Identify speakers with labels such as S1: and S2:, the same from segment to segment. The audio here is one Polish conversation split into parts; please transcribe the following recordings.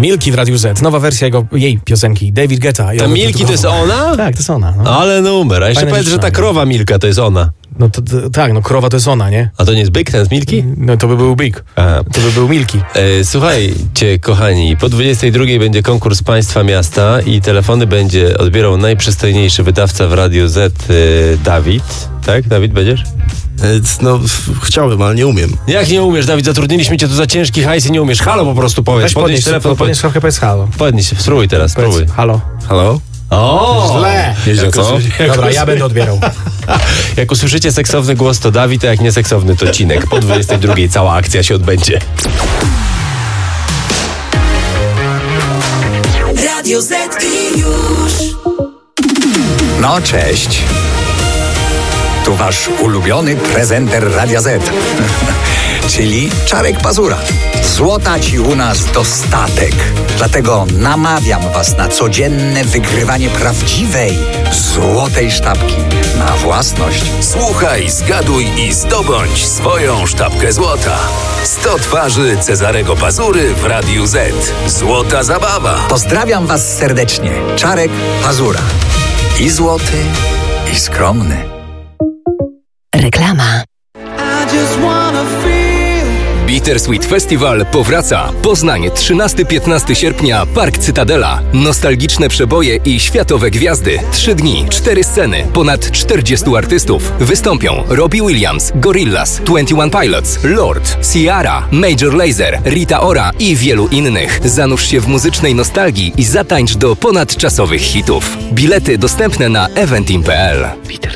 S1: Milki w Radiu Z. Nowa wersja jej piosenki. David Guetta.
S2: Ta Milki to jest ona?
S1: Tak, to jest ona. No.
S2: Ale numer. A jeszcze powiedz, że ta krowa Milka to jest ona.
S1: No to tak, no krowa to jest ona, nie?
S2: A to nie jest Big, ten z Milki?
S1: No to by był Big. To by był Milki.
S2: Słuchajcie, kochani, po 22 będzie konkurs Państwa Miasta i telefony będzie odbierał najprzystojniejszy wydawca w Radiu Z, Dawid. Tak? Dawid, będziesz?
S3: No, chciałbym, ale nie umiem.
S2: Jak nie umiesz, Dawid? Zatrudniliśmy cię tu za ciężki hajs i nie umiesz. Halo po prostu powiedz.
S1: Podnieś telefon. Podnieś trochę, powiedz halo.
S2: Podnieś, spróbuj teraz, spróbuj.
S1: Halo.
S3: Halo?
S2: O!
S1: Źle.
S3: Nieźle, co?
S1: Dobra, ja będę odbierał.
S2: Jak usłyszycie seksowny głos, to Dawid, a jak nieseksowny, to Cinek. Po 22 cała akcja się odbędzie.
S4: Radio Z i już.
S5: No cześć. Tu wasz ulubiony prezenter Radia Z. Czyli Czarek Pazura. Złota ci u nas dostatek. Dlatego namawiam was na codzienne wygrywanie prawdziwej, złotej sztabki na własność.
S6: Słuchaj, zgaduj i zdobądź swoją sztabkę złota. 100 twarzy Cezarego Pazury w Radiu Z. Złota zabawa.
S5: Pozdrawiam was serdecznie. Czarek Pazura. I złoty, i skromny.
S4: Reklama.
S7: Bittersweet Festival powraca. Poznań, 13-15 sierpnia, Park Cytadela. Nostalgiczne przeboje i światowe gwiazdy. 3 dni, 4 sceny, ponad 40 artystów. Wystąpią Robbie Williams, Gorillaz, 21 Pilots, Lord, Ciara, Major Lazer, Rita Ora i wielu innych. Zanurz się w muzycznej nostalgii i zatańcz do ponadczasowych hitów. Bilety dostępne na eventim.pl.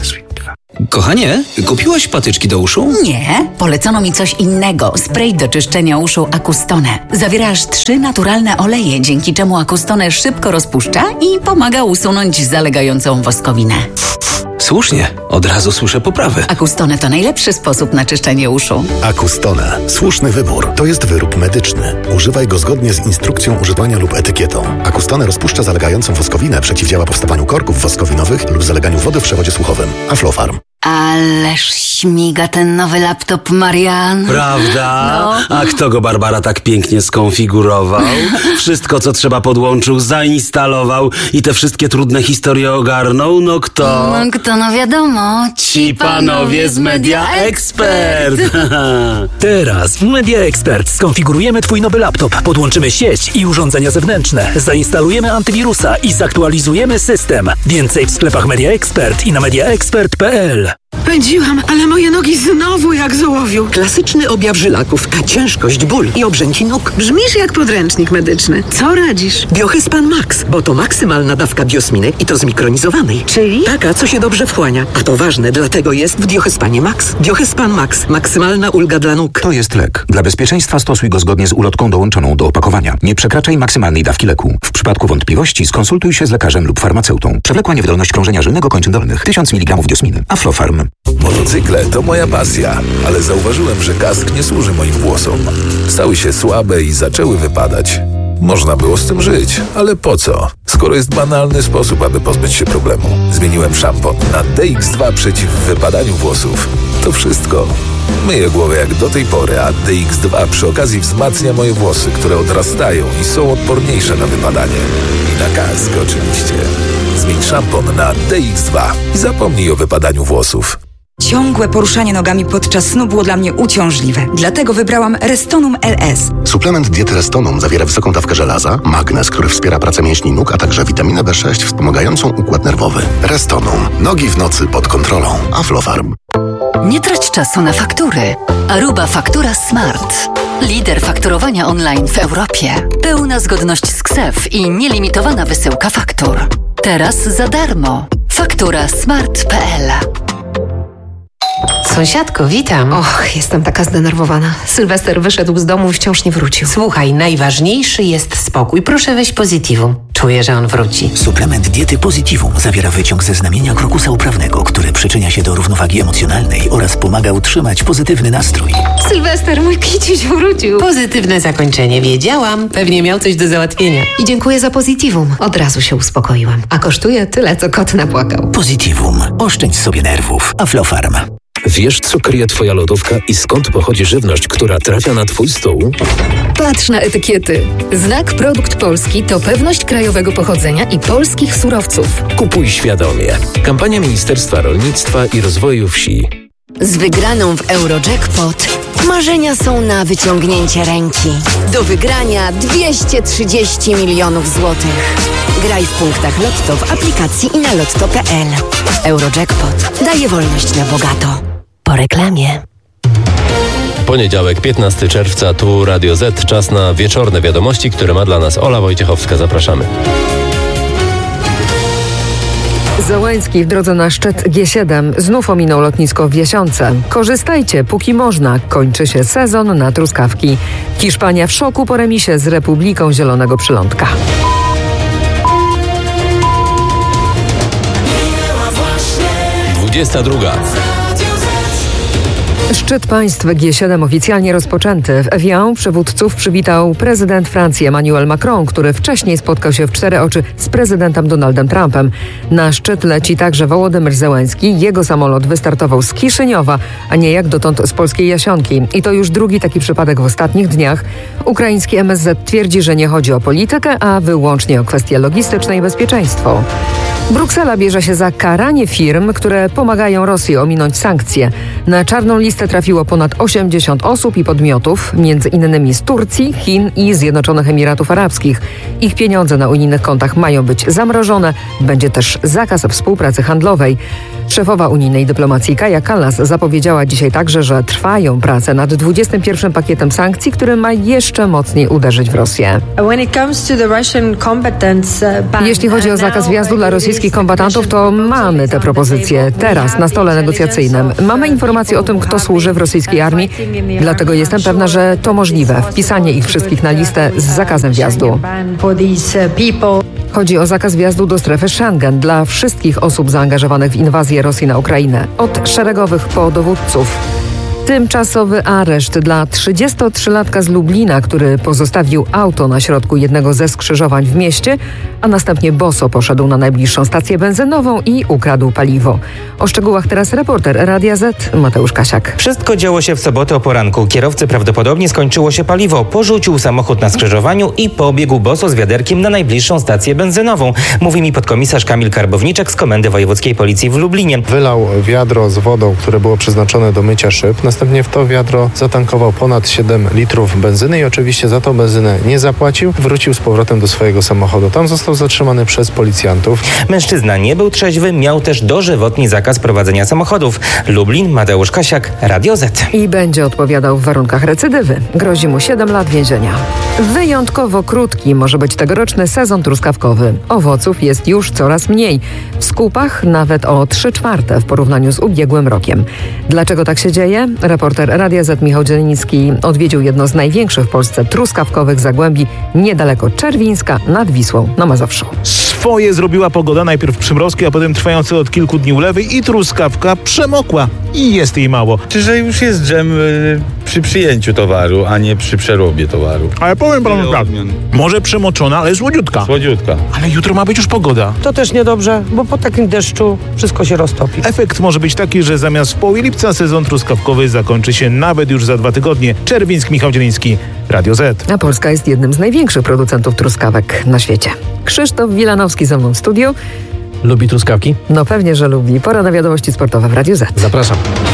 S8: Kochanie, kupiłaś patyczki do uszu?
S4: Nie, polecono mi coś innego. Spray do czyszczenia uszu Acustone. Zawiera aż 3 naturalne oleje, dzięki czemu Acustone szybko rozpuszcza i pomaga usunąć zalegającą woskowinę.
S8: Słusznie, od razu słyszę poprawę.
S4: Acustone to najlepszy sposób na czyszczenie uszu.
S9: Acustone. Słuszny wybór. To jest wyrób medyczny. Używaj go zgodnie z instrukcją używania lub etykietą. Acustone rozpuszcza zalegającą woskowinę, przeciwdziała powstawaniu korków woskowinowych lub zaleganiu wody w przewodzie słuchowym. Aflofarm.
S4: Ależ śmiga ten nowy laptop, Marian.
S8: Prawda?
S4: No.
S8: A kto go, Barbara, tak pięknie skonfigurował? Wszystko, co trzeba, podłączył, zainstalował i te wszystkie trudne historie ogarnął? No kto?
S4: No kto, no wiadomo.
S8: Ci panowie z Media Expert.
S10: Teraz w Media Expert skonfigurujemy twój nowy laptop, podłączymy sieć i urządzenia zewnętrzne, zainstalujemy antywirusa i zaktualizujemy system. Więcej w sklepach Media Expert i na mediaexpert.pl.
S11: Pędziłam, ale moje nogi znowu jak z ołowiu. Klasyczny objaw żylaków, ciężkość, ból i obrzęki nóg. Brzmisz jak podręcznik medyczny. Co radzisz? Biohyspan Max, bo to maksymalna dawka biosminy i to zmikronizowanej. Czyli? Taka, co się dobrze wchłania. A to ważne, dlatego jest w Biohyspanie Max. Biohyspan Max. Maksymalna ulga dla nóg.
S12: To jest lek. Dla bezpieczeństwa stosuj go zgodnie z ulotką dołączoną do opakowania. Nie przekraczaj maksymalnej dawki leku. W przypadku wątpliwości skonsultuj się z lekarzem lub farmaceutą. Przewlekła niewydolność krążenia żylnego kończyn dolnych. 1000 mg diosminy. Aflofarm.
S6: Motocykle to moja pasja, ale zauważyłem, że kask nie służy moim włosom. Stały się słabe i zaczęły wypadać. Można było z tym żyć, ale po co? Skoro jest banalny sposób, aby pozbyć się problemu. Zmieniłem szampon na DX2 przeciw wypadaniu włosów. To wszystko. Myję głowę jak do tej pory, a DX2 przy okazji wzmacnia moje włosy, które odrastają i są odporniejsze na wypadanie. I na kask oczywiście. Zmień szampon na DX2 i zapomnij o wypadaniu włosów.
S13: Ciągłe poruszanie nogami podczas snu było dla mnie uciążliwe. Dlatego wybrałam Restonum LS.
S9: Suplement diety Restonum zawiera wysoką dawkę żelaza, magnez, który wspiera pracę mięśni nóg, a także witaminę B6 wspomagającą układ nerwowy. Restonum. Nogi w nocy pod kontrolą. Aflofarm.
S4: Nie trać czasu na faktury. Aruba Faktura Smart. Lider fakturowania online w Europie. Pełna zgodność z KSEF i nielimitowana wysyłka faktur. Teraz za darmo. fakturasmart.pl.
S14: Sąsiadko, witam. Och, jestem taka zdenerwowana. Sylwester wyszedł z domu i wciąż nie wrócił. Słuchaj, najważniejszy jest spokój. Proszę weź Positivum. Czuję, że on wróci.
S15: Suplement diety Positivum zawiera wyciąg ze znamienia krokusa uprawnego, który przyczynia się do równowagi emocjonalnej oraz pomaga utrzymać pozytywny nastrój.
S14: Sylwester, mój kiciuś wrócił. Pozytywne zakończenie, wiedziałam. Pewnie miał coś do załatwienia. I dziękuję za Positivum. Od razu się uspokoiłam. A kosztuje tyle, co kot napłakał.
S15: Positivum. Oszczędź sobie nerwów. Aflofarm.
S16: Wiesz, co kryje twoja lodówka i skąd pochodzi żywność, która trafia na twój stół?
S17: Patrz na etykiety. Znak Produkt Polski to pewność krajowego pochodzenia i polskich surowców.
S16: Kupuj świadomie. Kampania Ministerstwa Rolnictwa i Rozwoju Wsi.
S18: Z wygraną w Eurojackpot marzenia są na wyciągnięcie ręki. Do wygrania 230 milionów złotych. Graj w punktach Lotto w aplikacji i na lotto.pl. Eurojackpot daje wolność na bogato. Po reklamie.
S2: Poniedziałek, 15 czerwca, tu Radio Z. Czas na wieczorne wiadomości, które ma dla nas Ola Wojciechowska. Zapraszamy.
S19: Zełenski w drodze na szczyt G7 znów ominął lotnisko w Jasionce. Korzystajcie, póki można. Kończy się sezon na truskawki. Hiszpania w szoku po remisie z Republiką Zielonego Przylądka.
S2: Druga.
S19: Szczyt państw G7 oficjalnie rozpoczęty. W Evian przywódców przywitał prezydent Francji Emmanuel Macron, który wcześniej spotkał się w 4 oczy z prezydentem Donaldem Trumpem. Na szczyt leci także Wołodymyr Zełenski. Jego samolot wystartował z Kiszyniowa, a nie jak dotąd z polskiej Jasionki. I to już drugi taki przypadek w ostatnich dniach. Ukraiński MSZ twierdzi, że nie chodzi o politykę, a wyłącznie o kwestie logistyczne i bezpieczeństwo. Bruksela bierze się za karanie firm, które pomagają Rosji ominąć sankcje. Na czarną listę trafiło ponad 80 osób i podmiotów, między innymi z Turcji, Chin i Zjednoczonych Emiratów Arabskich. Ich pieniądze na unijnych kontach mają być zamrożone. Będzie też zakaz współpracy handlowej. Szefowa unijnej dyplomacji Kaja Kallas zapowiedziała dzisiaj także, że trwają prace nad 21 pakietem sankcji, który ma jeszcze mocniej uderzyć w Rosję. Jeśli chodzi o zakaz wjazdu dla rosyjskich kombatantów, to mamy te propozycje teraz na stole negocjacyjnym. Mamy informacje o tym, kto służy w rosyjskiej armii, dlatego jestem pewna, że to możliwe. Wpisanie ich wszystkich na listę z zakazem wjazdu. Chodzi o zakaz wjazdu do strefy Schengen dla wszystkich osób zaangażowanych w inwazję Rosji na Ukrainę, od szeregowych po dowódców. Tymczasowy areszt dla 33-latka z Lublina, który pozostawił auto na środku jednego ze skrzyżowań w mieście, a następnie boso poszedł na najbliższą stację benzynową i ukradł paliwo. O szczegółach teraz reporter Radia Z Mateusz Kasiak.
S20: Wszystko działo się w sobotę o poranku. Kierowcy prawdopodobnie skończyło się paliwo. Porzucił samochód na skrzyżowaniu i pobiegł boso z wiaderkiem na najbliższą stację benzynową. Mówi mi podkomisarz Kamil Karbowniczek z Komendy Wojewódzkiej Policji w Lublinie.
S21: Wylał wiadro z wodą, które było przeznaczone do mycia szyb. Następnie w to wiadro zatankował ponad 7 litrów benzyny i oczywiście za tą benzynę nie zapłacił. Wrócił z powrotem do swojego samochodu. Tam został zatrzymany przez policjantów.
S20: Mężczyzna nie był trzeźwy, miał też dożywotni zakaz prowadzenia samochodów. Lublin, Mateusz Kasiak, Radio Z.
S19: I będzie odpowiadał w warunkach recydywy. Grozi mu 7 lat więzienia. Wyjątkowo krótki może być tegoroczny sezon truskawkowy. Owoców jest już coraz mniej. W skupach nawet o 3/4 w porównaniu z ubiegłym rokiem. Dlaczego tak się dzieje? Reporter Radia Z Michał Dzieliński odwiedził jedno z największych w Polsce truskawkowych zagłębi niedaleko Czerwińska nad Wisłą na Mazowszu.
S22: Swoje zrobiła pogoda, najpierw przymrozki, a potem trwające od kilku dni ulewy i truskawka przemokła i jest jej mało.
S23: Czy że już jest dżem przy przyjęciu towaru, a nie przy przerobie towaru?
S22: Ale powiem panu tak, może przemoczona, ale słodziutka.
S23: Słodziutka.
S22: Ale jutro ma być już pogoda.
S24: To też niedobrze, bo po takim deszczu wszystko się roztopi.
S22: Efekt może być taki, że zamiast w połowie lipca sezon truskawkowy zakończy się nawet już za 2 tygodnie. Czerwińsk, Michał Dzieliński, Radio Z.
S19: A Polska jest jednym z największych producentów truskawek na świecie. Krzysztof Wilanowski ze mną w studiu.
S1: Lubi truskawki?
S19: No pewnie, że lubi. Pora na wiadomości sportowe w Radio Z.
S1: Zapraszam.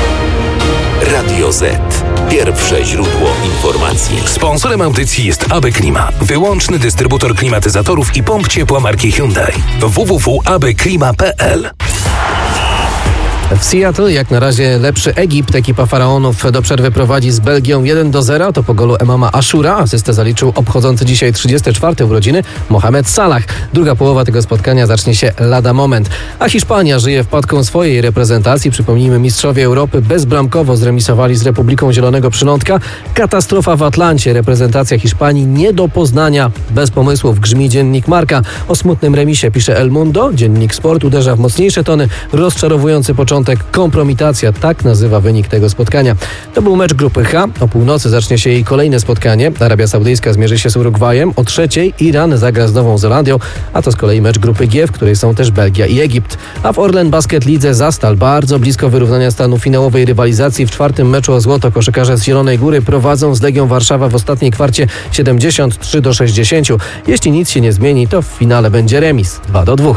S25: Radio Z. Pierwsze źródło informacji.
S16: Sponsorem audycji jest AB Klima, wyłączny dystrybutor klimatyzatorów i pomp ciepła marki Hyundai. www.abklima.pl.
S1: W Seattle jak na razie lepszy Egipt. Ekipa Faraonów do przerwy prowadzi z Belgią 1-0. To po golu Emama Ashura. Asystę zaliczył obchodzący dzisiaj 34. urodziny Mohamed Salah. Druga połowa tego spotkania zacznie się lada moment. A Hiszpania żyje wpadką swojej reprezentacji. Przypomnijmy, mistrzowie Europy bezbramkowo zremisowali z Republiką Zielonego Przylądka. Katastrofa w Atlancie. Reprezentacja Hiszpanii nie do poznania. Bez pomysłów grzmi dziennik Marca. O smutnym remisie pisze El Mundo. Dziennik Sport uderza w mocniejsze tony. Rozczarowujący początek początek kompromitacja, tak nazywa wynik tego spotkania. To był mecz grupy H. O północy zacznie się jej kolejne spotkanie. Arabia Saudyjska zmierzy się z Urugwajem. O 3:00 Iran zagra z Nową Zelandią, a to z kolei mecz grupy G, w której są też Belgia i Egipt. A w Orlen Basket Lidze Zastal bardzo blisko wyrównania stanu finałowej rywalizacji. W 4. meczu o złoto koszykarze z Zielonej Góry prowadzą z Legią Warszawa w ostatniej kwarcie 73-60. Jeśli nic się nie zmieni, to w finale będzie remis 2-2.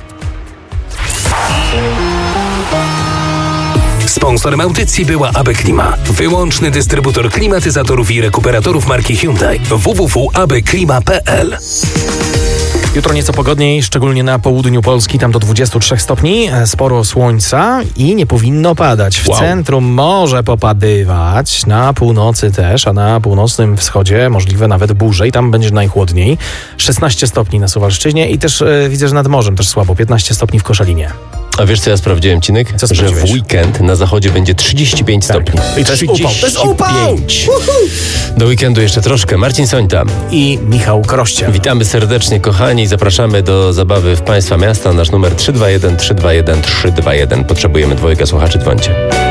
S16: Sponsorem audycji była AB Klima. Wyłączny dystrybutor klimatyzatorów i rekuperatorów marki Hyundai. www.abklima.pl.
S3: Jutro nieco pogodniej, szczególnie na południu Polski, tam do 23 stopni, sporo słońca i nie powinno padać. W centrum może popadywać, na północy też, a na północnym wschodzie możliwe nawet burze i tam będzie najchłodniej. 16 stopni na Suwalszczyźnie i też widzę, że nad morzem też słabo, 15 stopni w Koszalinie.
S2: A wiesz co ja sprawdziłem, Cinek? Że w weekend na zachodzie będzie 35 stopni.
S3: I to jest upał. To jest upał!
S2: Do weekendu jeszcze troszkę. Marcin Sońta
S3: i Michał Kroście.
S2: Witamy serdecznie, kochani. Zapraszamy do zabawy w Państwa Miasta. Nasz numer 321 321 321. Potrzebujemy 2 słuchaczy, dzwońcie.